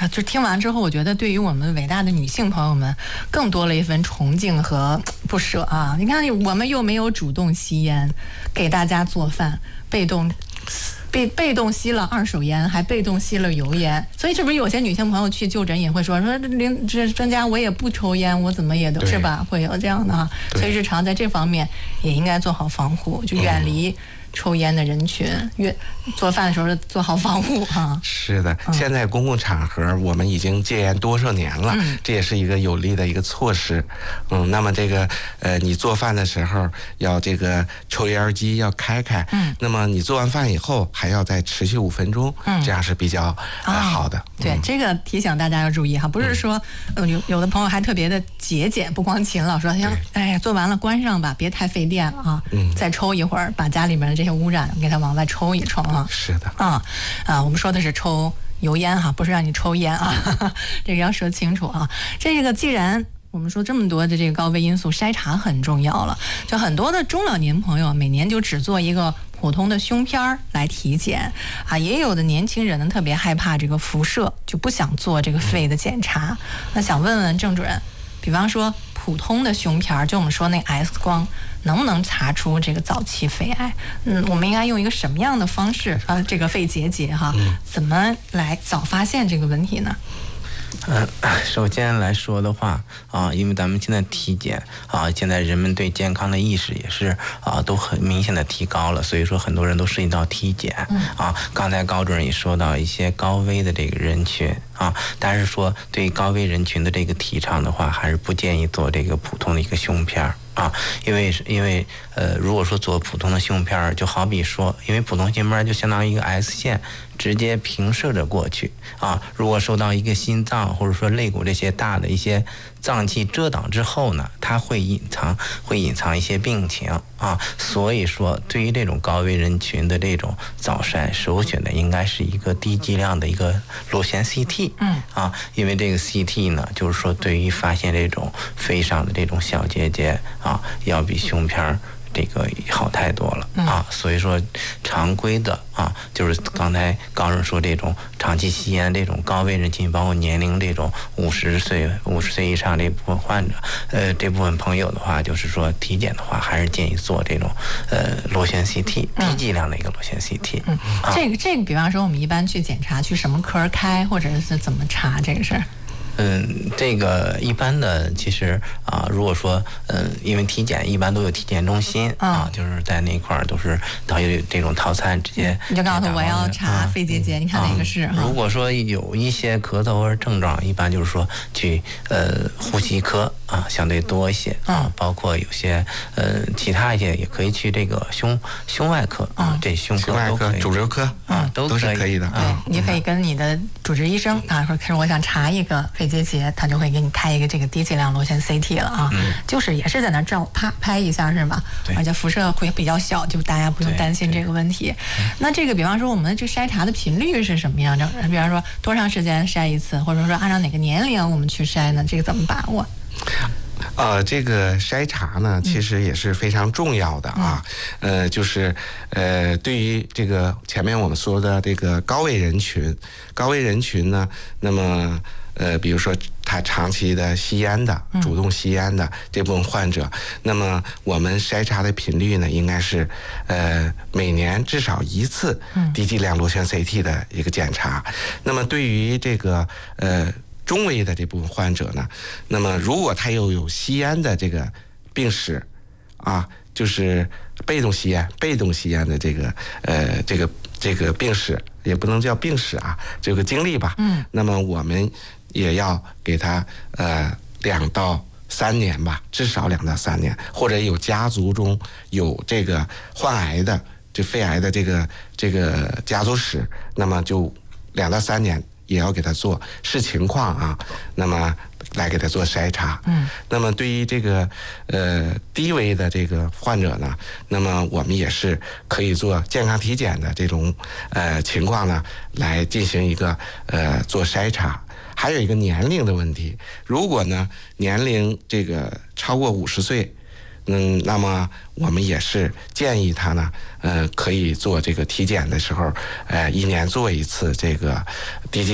就听完之后，我觉得对于我们伟大的女性朋友们，更多了一份崇敬和不舍啊！你看，我们又没有主动吸烟，给大家做饭，被动吸了二手烟，还被动吸了油烟，所以是不是有些女性朋友去就诊也会说这专家我也不抽烟，我怎么也都是吧，会有这样的啊，所以日常在这方面也应该做好防护，就远离抽烟的人群，做饭的时候做好防护哈。 是的，现在公共场合我们已经戒烟多少年了，这也是一个有力的一个措施。那么这个你做饭的时候要这个抽烟机要开，那么你做完饭以后还要再持续5分钟，这样是比较好的。 对，这个提醒大家要注意哈，不是说有的朋友还特别的节俭，不光勤劳，说哎呀做完了关上吧，别太费电了啊，再抽一会儿，把家里面的这些污染给它往外抽一抽啊。 是的。 我们说的是抽油烟哈，不是让你抽烟啊，这个要说清楚啊。这个既然我们说这么多的这个高危因素，筛查很重要了。就很多的中老年朋友每年就只做一个普通的胸片来体检啊，也有的年轻人呢特别害怕这个辐射，就不想做这个肺的检查。那想问问郑主任，比方说普通的胸片，就我们说那 X 光，能不能查出这个早期肺癌？我们应该用一个什么样的方式这个肺结节哈，怎么来早发现这个问题呢？ 首先来说的话因为咱们现在体检现在人们对健康的意识也是都很明显的提高了，所以说很多人都涉及到体检刚才高主任也说到一些高危的这个人群但是说对高危人群的这个提倡的话，还是不建议做这个普通的一个胸片因为如果说做普通的胸片，就好比说，因为普通胸片就相当于一个 S 线，直接平射着过去如果受到一个心脏或者说肋骨这些大的一些脏器遮挡之后呢，它会隐藏一些病情所以说对于这种高危人群的这种早筛，首选的应该是一个低剂量的一个螺旋 CT 因为这个 CT 呢，就是说对于发现这种肺上的这种小结节要比胸片这个好太多了所以说常规的就是刚才高人说这种长期吸烟这种高危人群，包括年龄这种50岁以上这部分患者这部分朋友的话，就是说体检的话还是建议做这种螺旋 CT 低剂量的一个螺旋 CT 这个比方说我们一般去检查去什么科开，或者是怎么查这个事儿？ 这个一般的其实如果说因为体检一般都有体检中心就是在那块儿都是它有这种套餐，直接你就告诉我要查肺结节，你看哪个是如果说有一些咳嗽或者症状，一般就是说去呼吸科相对多一些包括有些其他一些也可以去这个胸外科这胸科都可以， 肿瘤科都是可以的。 对，你可以跟你的主治医生说我想查一个肺结节，他就会给你开一个这个低剂量螺旋 CT 了就是也是在那照拍一下是吧？而且辐射会比较小，就大家不用担心这个问题。那这个比方说我们这筛查的频率是什么样的？比方说多长时间筛一次，或者说按照哪个年龄我们去筛呢？这个怎么把握？ 这个筛查呢，其实也是非常重要的就是对于这个前面我们说的这个高危人群呢，那么比如说他长期的吸烟的、主动吸烟的这部分患者，那么我们筛查的频率呢，应该是每年至少1次低剂量螺旋 CT 的一个检查。那么对于这个中危的这部分患者呢，那么如果他又有吸烟的这个病史就是被动吸烟的这个病史，也不能叫病史这个经历吧那么我们也要给他2到3年吧，至少2到3年，或者有家族中有这个患癌的这肺癌的这个家族史，那么就2到3年也要给他做，视情况那么来给他做筛查。那么对于这个低危的这个患者呢，那么我们也是可以做健康体检的这种情况呢，来进行一个做筛查。还有一个年龄的问题，如果呢年龄这个超过50岁，那么我们也是建议他呢，可以做这个体检的时候，1年做一次这个低剂